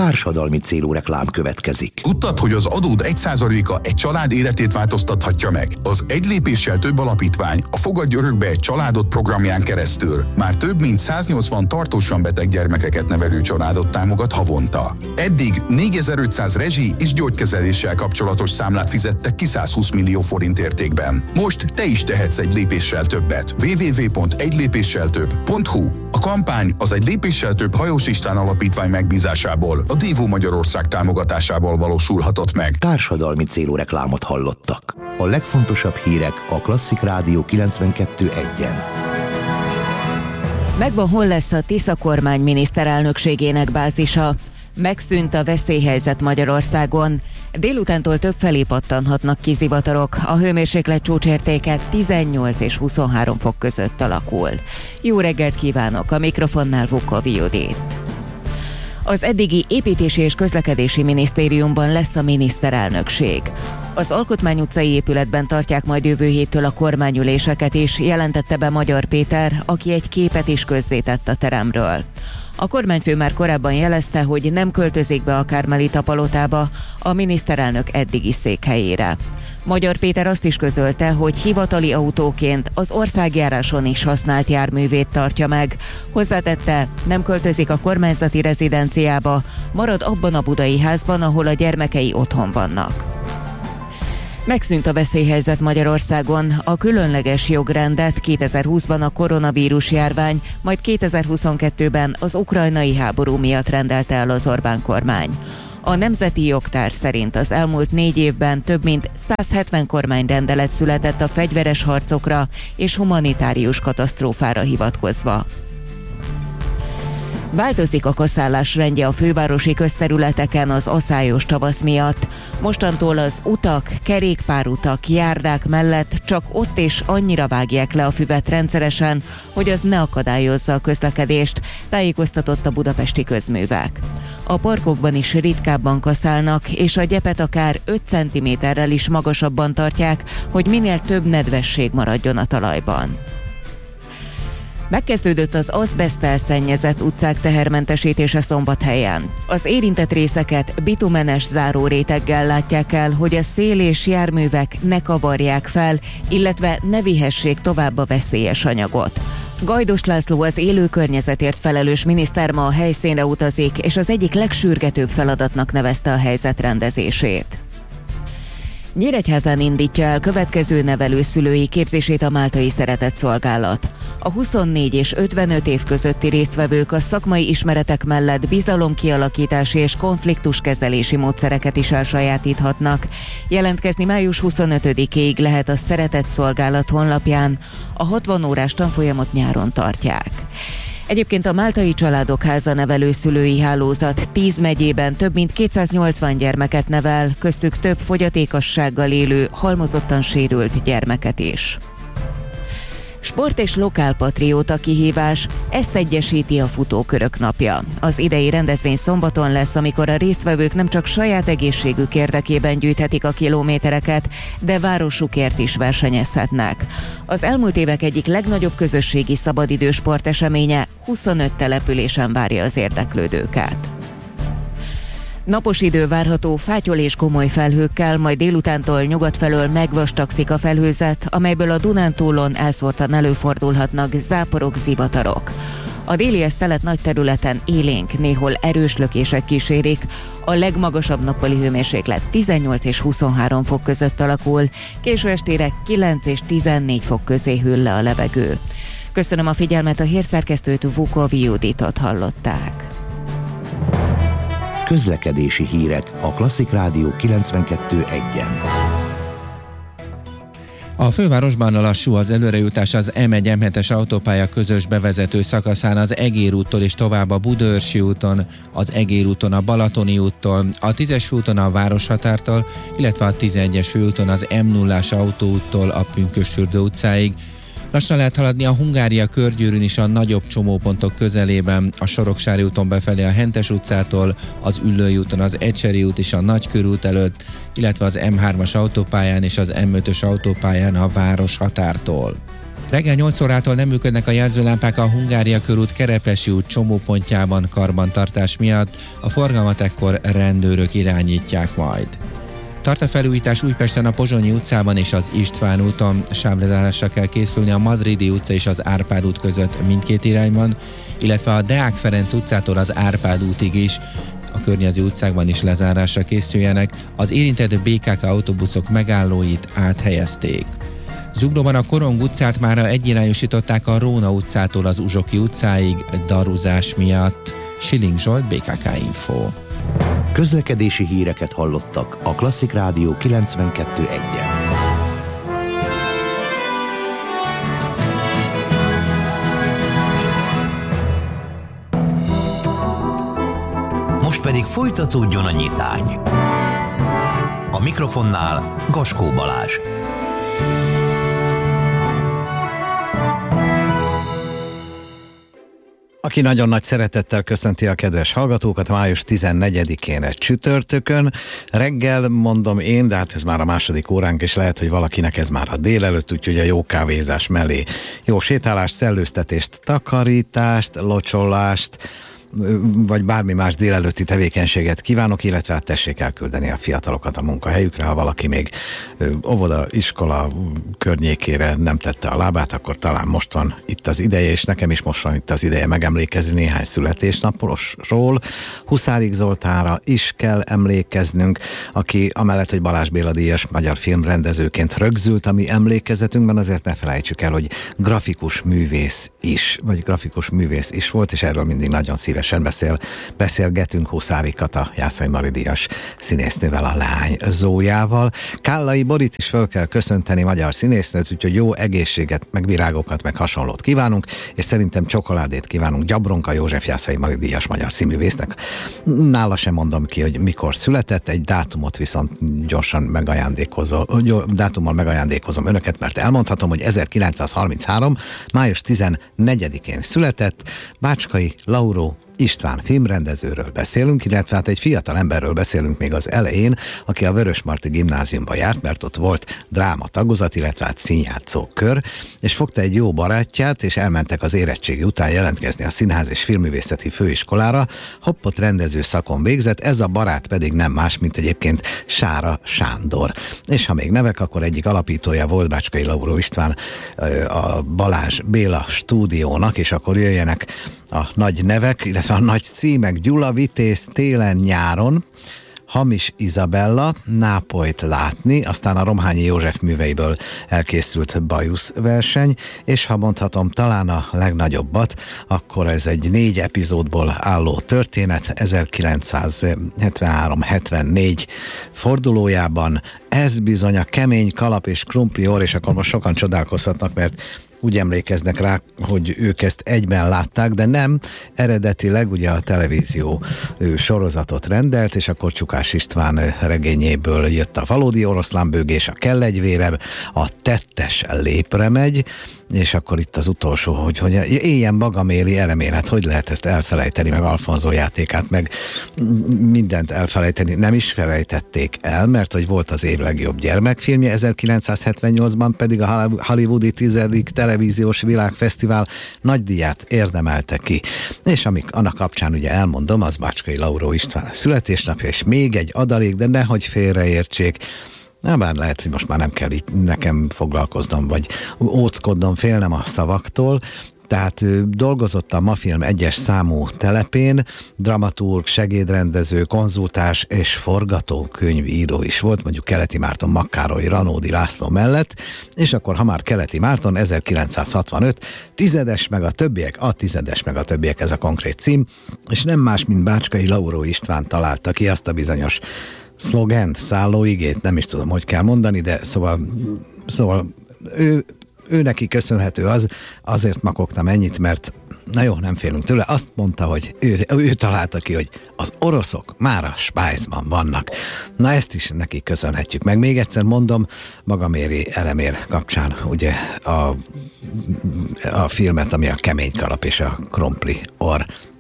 Társadalmi célú reklám következik. Tudtad, hogy az adód 1%-a egy család életét változtathatja meg? Az Egy lépéssel több alapítvány a Fogadj örökbe egy családot programján keresztül már több mint 180 tartósan beteg gyermekeket nevelő családot támogat havonta. Eddig 4500 rezsi és gyógykezeléssel kapcsolatos számlát fizettek ki 120 millió forint értékben. Most te is tehetsz egy lépéssel többet. www.egylépésseltöbb.hu. A kampány az Egy lépéssel több Hajós István Alapítvány megbízásából, a Dévó Magyarország támogatásával valósulhatott meg. Társadalmi célú reklámot hallottak. A legfontosabb hírek a Klasszik Rádió 92.1-en. Megvan, hol lesz a Tisza kormány miniszterelnökségének bázisa. Megszűnt a veszélyhelyzet Magyarországon. Délutántól többfelé pattanhatnak ki zivatarok. A hőmérséklet csúcsértéke 18 és 23 fok között alakul. Jó reggelt kívánok, a mikrofonnál Vukovi Judit. Az eddigi építési és közlekedési minisztériumban lesz a miniszterelnökség. Az Alkotmány utcai épületben tartják majd jövő héttől a kormányüléseket is, jelentette be Magyar Péter, aki egy képet is közzétett a teremről. A kormányfő már korábban jelezte, hogy nem költözik be a Kármelita palotába, a miniszterelnök eddigi székhelyére. Magyar Péter azt is közölte, hogy hivatali autóként az országjáráson is használt járművét tartja meg. Hozzátette, nem költözik a kormányzati rezidenciába, marad abban a budai házban, ahol a gyermekei otthon vannak. Megszűnt a veszélyhelyzet Magyarországon, a különleges jogrendet 2020-ban a koronavírus járvány, majd 2022-ben az ukrajnai háború miatt rendelte el az Orbán kormány. A Nemzeti Jogtárs szerint az elmúlt 4 évben több mint 170 kormányrendelet született a fegyveres harcokra és humanitárius katasztrófára hivatkozva. Változik a kaszálás rendje a fővárosi közterületeken az aszályos tavasz miatt. Mostantól az utak, kerékpárutak, járdák mellett csak ott és annyira vágják le a füvet rendszeresen, hogy az ne akadályozza a közlekedést, tájékoztatott a Budapesti Közművek. A parkokban is ritkábban kaszálnak, és a gyepet akár 5 cm-rel is magasabban tartják, hogy minél több nedvesség maradjon a talajban. Megkezdődött az azbeszttel szennyezett utcák tehermentesítése Szombathelyen. Az érintett részeket bitumenes záróréteggel látják el, hogy a szél és járművek ne kavarják fel, illetve ne vihessék tovább a veszélyes anyagot. Gajdos László, az élő környezetért felelős miniszter ma a helyszínre utazik, és az egyik legsürgetőbb feladatnak nevezte a helyzet rendezését. Nyíregyházán indítja el következő nevelőszülői képzését a Máltai Szeretett Szolgálat. A 24 és 55 év közötti résztvevők a szakmai ismeretek mellett bizalomkialakítási és konfliktuskezelési módszereket is elsajátíthatnak. Jelentkezni május 25-ig lehet a Szeretett Szolgálat honlapján, a 60 órás tanfolyamot nyáron tartják. Egyébként a Máltai Családok Háza nevelőszülői hálózat 10 megyében több mint 280 gyermeket nevel, köztük több fogyatékossággal élő, halmozottan sérült gyermeket is. Sport és lokálpatrióta kihívás, ezt egyesíti a Futókörök napja. Az idei rendezvény szombaton lesz, amikor a résztvevők nem csak saját egészségük érdekében gyűjthetik a kilométereket, de városukért is versenyezhetnek. Az elmúlt évek egyik legnagyobb közösségi szabadidős sporteseménye 25 településen várja az érdeklődőket. Napos idő várható, fátyol és komoly felhőkkel, majd délutántól nyugat felől megvastagszik a felhőzet, amelyből a Dunántúlon elszórtan előfordulhatnak záporok, zivatarok. A déli szelet nagy területen élénk, néhol erős lökések kísérik, a legmagasabb nappali hőmérséklet 18 és 23 fok között alakul, késő estére 9 és 14 fok közé hűl le a levegő. Köszönöm a figyelmet, a hírszerkesztőt, Vukovi Juditot hallották. Közlekedési hírek a Klasszik Rádió 92.1-en. A fővárosban lassú az előrejutás az M1-M7-es autópálya közös bevezető szakaszán az Egér úttól és tovább a Budaörsi úton, az Egér úton a Balatoni úttól, a 10-es főúton a Városhatártól, illetve a 11-es főúton az M0-ás autóúttól a Pünkösdfürdő utcáig. Lassan lehet haladni a Hungária körgyűrűn is a nagyobb csomópontok közelében, a Soroksári úton befelé a Hentes utcától, az Üllői úton az Ecseri út és a Nagykörút előtt, illetve az M3-as autópályán és az M5-ös autópályán a Városhatártól. Reggel 8 órától nem működnek a jelzőlámpák a Hungária körút Kerepesi út csomópontjában karbantartás miatt, a forgalmat ekkor rendőrök irányítják majd. Tart a felújítás Újpesten a Pozsonyi utcában és az István úton, sávlezárásra kell készülni a Madridi utca és az Árpád út között mindkét irányban, illetve a Deák Ferenc utcától az Árpád útig is. A környező utcákban is lezárásra készüljenek, az érintett BKK autóbuszok megállóit áthelyezték. Zuglóban a Korong utcát mára egyirányosították a Róna utcától az Uzsoki utcáig daruzás miatt. Schilling Zsolt, BKK Info. Közlekedési híreket hallottak a Klasszik Rádió 92.1-en. Most pedig folytatódjon a nyitány. A mikrofonnál Gaskó Balázs. Aki nagyon nagy szeretettel köszönti a kedves hallgatókat május 14-én egy csütörtökön. Reggel mondom én, de hát ez már a második óránk, és lehet, hogy valakinek ez már a délelőtt, úgyhogy a jó kávézás mellé jó sétálást, szellőztetést, takarítást, locsolást, vagy bármi más délelőtti tevékenységet kívánok, illetve hát tessék elküldeni a fiatalokat a munkahelyükre, ha valaki még óvoda, iskola környékére nem tette a lábát, akkor talán most van itt az ideje, és nekem is most van itt az ideje megemlékezni néhány születésnaposról. Huszárik Zoltánra is kell emlékeznünk, aki amellett, hogy Balázs Béla díjas magyar filmrendezőként rögzült a mi emlékezetünkben, azért ne felejtsük el, hogy grafikus művész is volt, és erről mindig nagyon szívesen beszélgetünk Huszárik Kata, Jászai Mari díjas színésznővel, a lány Zójával. Kállai Borit is föl kell köszönteni, magyar színésznőt, úgyhogy jó egészséget, meg virágokat, meg hasonlót kívánunk, és szerintem csokoládét kívánunk Gyabronka József, Jászai Mari díjas magyar színművésznek. Nála sem mondom ki, hogy mikor született, egy dátumot viszont gyorsan dátummal megajándékozom önöket, mert elmondhatom, hogy 1933. május 14-én született Bácskai Lauró István filmrendezőről beszélünk, illetve hát egy fiatal emberről beszélünk még az elején, aki a Vörösmarty Gimnáziumba járt, mert ott volt dráma tagozat, illetve hát színjátszó kör, és fogta egy jó barátját, és elmentek az érettségi után jelentkezni a Színház és Filmművészeti Főiskolára. Hoppot rendező szakon végzett, ez a barát pedig nem más, mint egyébként Sára Sándor. És ha még nevek, akkor egyik alapítója volt Bácskai Lauró István a Balázs Béla stúdiónak, és akkor jöjjenek a nagy nevek, illetve a nagy címek: Gyula Vitéz télen-nyáron, Hamis Izabella, Nápolyt látni, aztán a Romhányi József műveiből elkészült bajuszverseny, és ha mondhatom talán a legnagyobbat, akkor ez egy 4 epizódból álló történet, 1973-74 fordulójában. Ez bizony a Kemény Kalap és Krumpli Orr, és akkor most sokan csodálkozhatnak, mert úgy emlékeznek rá, hogy ők ezt egyben látták, de nem, eredetileg ugye a televízió sorozatot rendelt, és akkor Csukás István regényéből jött a Valódi oroszlánbőgés, a Kell egy vérem, a Tettes lépre megy, és akkor itt az utolsó, hogy éljen Bagaméli elemén, hát hogy lehet ezt elfelejteni, meg Alfonso játékát, meg mindent elfelejteni. Nem is felejtették el, mert hogy volt az év legjobb gyermekfilmje, 1978-ban pedig a hollywoodi 10. televíziós világfesztivál nagydíját érdemelte ki. És amik annak kapcsán ugye elmondom, az Bácskai Lauró István születésnapja, és még egy adalék, de nehogy félreértsék. Bár lehet, hogy most már nem kell itt nekem foglalkoznom, vagy óckodnom, félnem a szavaktól. Tehát dolgozott a Mafilm 1-es számú telepén, dramaturg, segédrendező, konzultáns és forgatókönyvíró is volt, mondjuk Keleti Márton, Makkároly, Ranódi László mellett, és akkor ha már Keleti Márton, 1965, Tizedes meg a többiek, a Tizedes meg a többiek, ez a konkrét cím, és nem más, mint Bácskai Lauró István találta ki azt a bizonyos szlogent, szállóigét, nem is tudom, hogy kell mondani, de szóval ő neki köszönhető azért makogtam ennyit, mert na jó, nem félünk tőle, azt mondta, hogy ő találta ki, hogy az oroszok már a Spice-ban vannak. Na ezt is neki köszönhetjük. Meg még egyszer mondom, Bagaméri elemér kapcsán ugye a filmet, ami a Kemény Kalap és a Krumpli Orr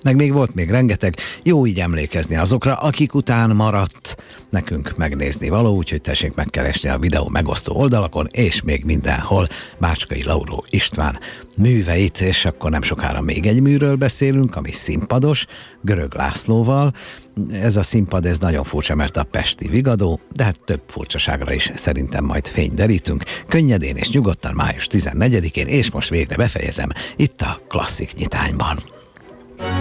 meg még volt még rengeteg, jó így emlékezni azokra, akik után maradt nekünk megnézni való, úgyhogy tessék megkeresni a videó megosztó oldalakon, és még mindenhol Bácskai Lauró István műveit, és akkor nem sokára még egy műről beszélünk, ami színpados, Görög Lászlóval. Ez a színpad, ez nagyon furcsa, mert a pesti Vigadó, de hát több furcsaságra is szerintem majd fényt derítünk. Könnyedén és nyugodtan május 14-én, és most végre befejezem itt a Klasszik Nyitányban.